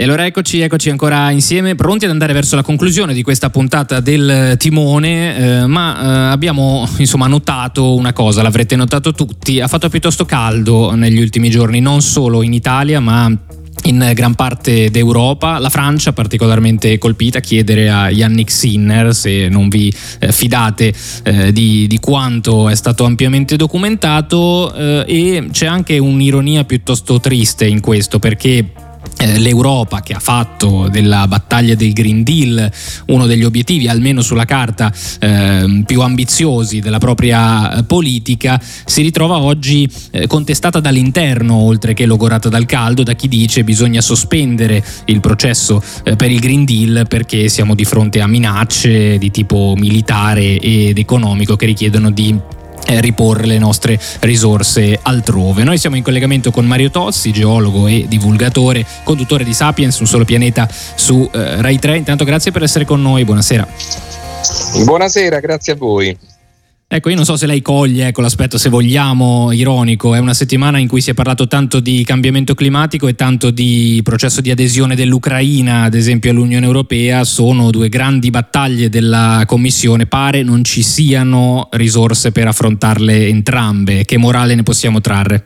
E allora eccoci ancora insieme, pronti ad andare verso la conclusione di questa puntata del Timone, ma abbiamo notato una cosa, l'avrete notato tutti, ha fatto piuttosto caldo negli ultimi giorni, non solo in Italia ma in gran parte d'Europa. La Francia particolarmente colpita, chiedere a Yannick Sinner se non vi fidate di quanto è stato ampiamente documentato, e c'è anche un'ironia piuttosto triste in questo, perché l'Europa, che ha fatto della battaglia del Green Deal uno degli obiettivi, almeno sulla carta, più ambiziosi della propria politica, si ritrova oggi contestata dall'interno oltre che logorata dal caldo da chi dice bisogna sospendere il processo per il Green Deal perché siamo di fronte a minacce di tipo militare ed economico che richiedono di riporre le nostre risorse altrove. Noi siamo in collegamento con Mario Tozzi, geologo e divulgatore, conduttore di Sapiens, un solo pianeta su Rai 3. Intanto grazie per essere con noi, buonasera. Buonasera, grazie a voi. Ecco, io non so se lei coglie l'aspetto, se vogliamo, ironico. È una settimana in cui si è parlato tanto di cambiamento climatico e tanto di processo di adesione dell'Ucraina, ad esempio, all'Unione Europea. Sono due grandi battaglie della Commissione. Pare non ci siano risorse per affrontarle entrambe. Che morale ne possiamo trarre?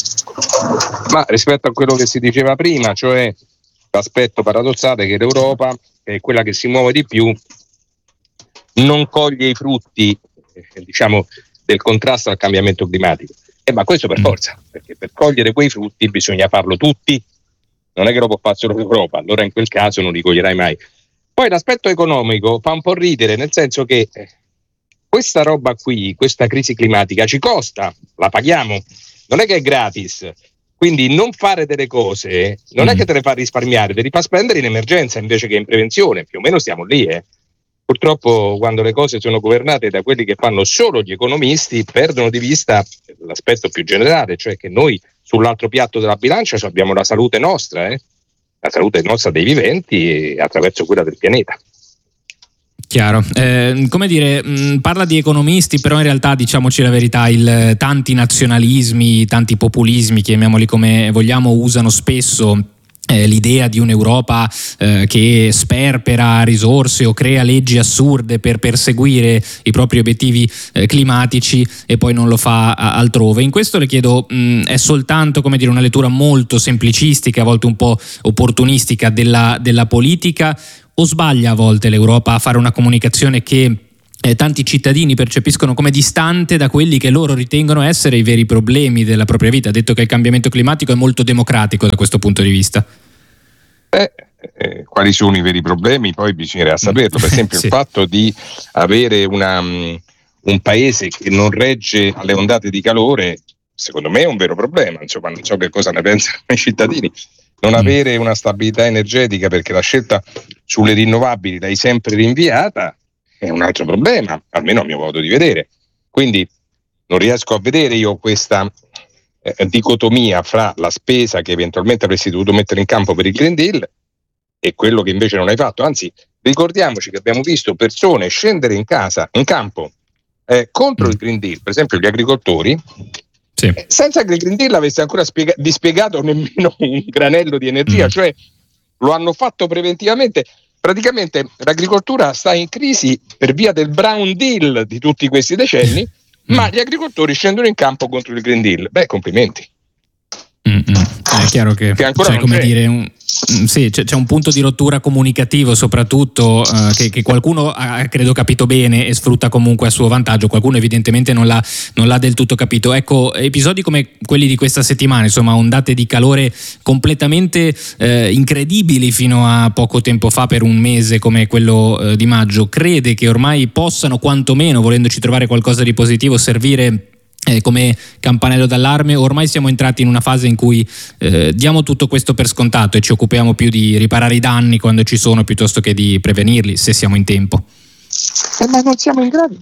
Ma rispetto a quello che si diceva prima, cioè l'aspetto paradossale che l'Europa, che è quella che si muove di più, non coglie i frutti del contrasto al cambiamento climatico. Ma questo per forza, perché per cogliere quei frutti bisogna farlo tutti, non è che lo può fare solo l'Europa, allora in quel caso non li coglierai mai. Poi l'aspetto economico fa un po' ridere, nel senso che questa roba qui, questa crisi climatica ci costa, la paghiamo, non è che è gratis, quindi non fare delle cose non è che te le fa risparmiare, te li fa spendere in emergenza invece che in prevenzione, più o meno stiamo lì. Purtroppo quando le cose sono governate da quelli che fanno solo gli economisti perdono di vista l'aspetto più generale, cioè che noi sull'altro piatto della bilancia abbiamo la salute nostra, la salute nostra dei viventi attraverso quella del pianeta. Chiaro, parla di economisti, però in realtà, diciamoci la verità, tanti nazionalismi, tanti populismi, chiamiamoli come vogliamo, usano spesso l'idea di un'Europa che sperpera risorse o crea leggi assurde per perseguire i propri obiettivi climatici e poi non lo fa altrove. In questo le chiedo, è soltanto una lettura molto semplicistica, a volte un po' opportunistica della politica, o sbaglia a volte l'Europa a fare una comunicazione che tanti cittadini percepiscono come distante da quelli che loro ritengono essere i veri problemi della propria vita? Ha detto che il cambiamento climatico è molto democratico da questo punto di vista. Quali sono i veri problemi? Poi bisognerà saperlo. Per esempio sì. Il fatto di avere un paese che non regge alle ondate di calore, secondo me è un vero problema. Insomma, non so che cosa ne pensano i cittadini. Non avere una stabilità energetica perché la scelta sulle rinnovabili l'hai sempre rinviata è un altro problema, almeno a mio modo di vedere. Quindi non riesco a vedere io questa dicotomia fra la spesa che eventualmente avresti dovuto mettere in campo per il Green Deal e quello che invece non hai fatto. Anzi, ricordiamoci che abbiamo visto persone scendere in campo contro il Green Deal, per esempio gli agricoltori, sì. Senza che il Green Deal avesse ancora dispiegato nemmeno un granello di energia, cioè lo hanno fatto preventivamente. Praticamente l'agricoltura sta in crisi per via del Brown Deal di tutti questi decenni, ma gli agricoltori scendono in campo contro il Green Deal. Beh, complimenti. È chiaro che ancora c'è, come dire, c'è un punto di rottura comunicativo, soprattutto che qualcuno ha credo capito bene e sfrutta comunque a suo vantaggio, qualcuno evidentemente non l'ha del tutto capito. Ecco, episodi come quelli di questa settimana, ondate di calore completamente incredibili fino a poco tempo fa, per un mese come quello di maggio, crede che ormai possano, quantomeno volendoci trovare qualcosa di positivo, servire come campanello d'allarme? Ormai siamo entrati in una fase in cui diamo tutto questo per scontato e ci occupiamo più di riparare i danni quando ci sono piuttosto che di prevenirli, se siamo in tempo. Ma non siamo in grado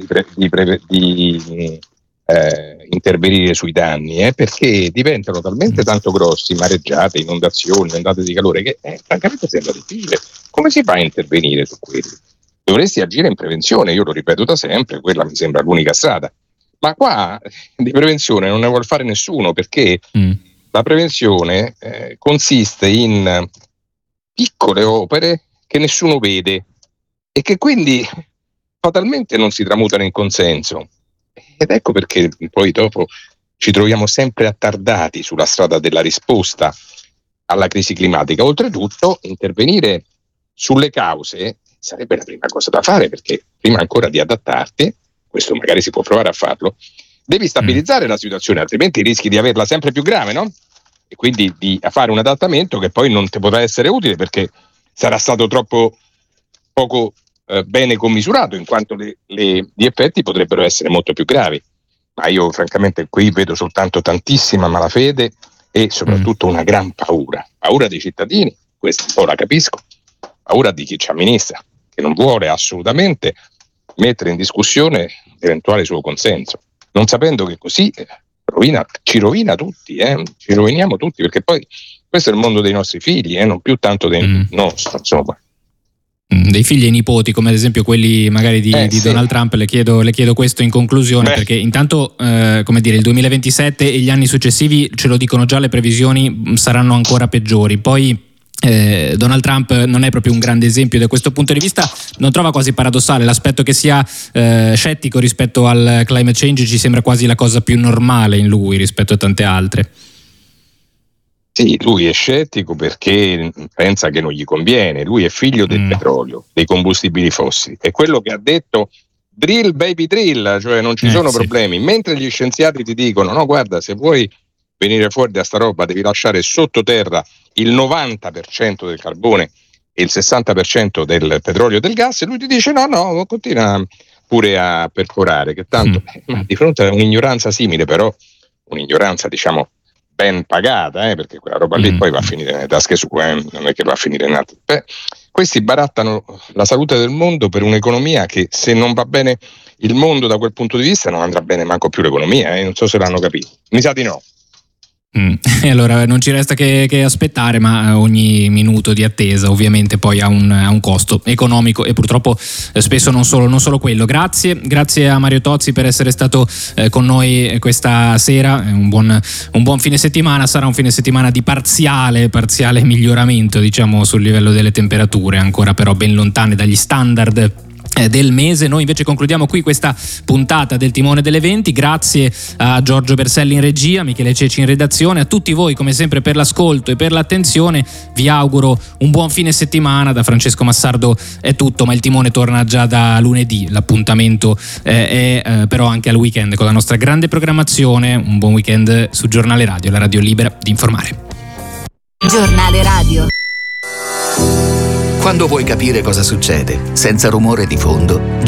di intervenire sui danni, perché diventano talmente tanto grossi, mareggiate, inondazioni, ondate di calore, che francamente sembra difficile. Come si fa a intervenire su quelli? Dovresti agire in prevenzione, io lo ripeto da sempre, quella mi sembra l'unica strada. Ma qua di prevenzione non ne vuol fare nessuno, perché la prevenzione consiste in piccole opere che nessuno vede e che quindi fatalmente non si tramutano in consenso. Ed ecco perché poi dopo ci troviamo sempre attardati sulla strada della risposta alla crisi climatica. Oltretutto, intervenire sulle cause sarebbe la prima cosa da fare, perché prima ancora di adattarti, questo magari si può provare a farlo, devi stabilizzare la situazione, altrimenti rischi di averla sempre più grave, no? E quindi di fare un adattamento che poi non ti potrà essere utile, perché sarà stato troppo poco bene commisurato, in quanto gli effetti potrebbero essere molto più gravi. Ma io francamente qui vedo soltanto tantissima malafede e soprattutto una gran paura dei cittadini, questa un po' la capisco, paura di chi ci amministra, che non vuole assolutamente mettere in discussione l'eventuale suo consenso, non sapendo che così ci rovina tutti, ci roviniamo tutti, perché poi questo è il mondo dei nostri figli, non più tanto dei nostri, insomma. Dei figli e nipoti, come ad esempio quelli magari di sì. Donald Trump. Le chiedo questo in conclusione, perché intanto come dire, il 2027 e gli anni successivi, ce lo dicono già le previsioni, saranno ancora peggiori. Poi Donald Trump non è proprio un grande esempio da questo punto di vista. Non trova quasi paradossale l'aspetto che sia scettico rispetto al climate change? Ci sembra quasi la cosa più normale in lui rispetto a tante altre. Sì, lui è scettico perché pensa che non gli conviene. Lui è figlio del petrolio, dei combustibili fossili. È quello che ha detto drill baby drill, cioè non ci sono problemi. Mentre gli scienziati ti dicono no, guarda, se vuoi venire fuori da sta roba devi lasciare sottoterra il 90% del carbone e il 60% del petrolio e del gas, e lui ti dice no, continua pure a perforare, che tanto ma di fronte a un'ignoranza simile, però un'ignoranza diciamo ben pagata, perché quella roba lì poi va a finire nelle tasche sue, non è che va a finire in altri. Questi barattano la salute del mondo per un'economia che, se non va bene il mondo da quel punto di vista, non andrà bene manco più l'economia, non so se l'hanno capito. Mi sa di no. E allora non ci resta che aspettare, ma ogni minuto di attesa ovviamente poi ha un costo economico e purtroppo spesso non solo quello. Grazie a Mario Tozzi per essere stato con noi questa sera. Un buon fine settimana. Sarà un fine settimana di parziale miglioramento, diciamo, sul livello delle temperature, ancora però ben lontane dagli standard del mese. Noi invece concludiamo qui questa puntata del Timone delle Venti. Grazie a Giorgio Berselli in regia, Michele Ceci in redazione, a tutti voi come sempre per l'ascolto e per l'attenzione. Vi auguro un buon fine settimana. Da Francesco Massardo è tutto, ma il Timone torna già da lunedì. L'appuntamento è però anche al weekend con la nostra grande programmazione. Un buon weekend su Giornale Radio, la radio libera di informare. Giornale Radio. Quando vuoi capire cosa succede, senza rumore di fondo,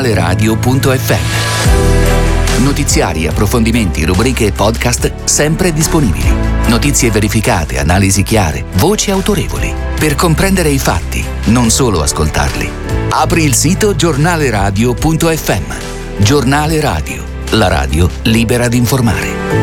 giornaleradio.fm. Notiziari, approfondimenti, rubriche e podcast sempre disponibili. Notizie verificate, analisi chiare, voci autorevoli. Per comprendere i fatti, non solo ascoltarli. Apri il sito giornaleradio.fm. Giornale Radio, la radio libera di informare.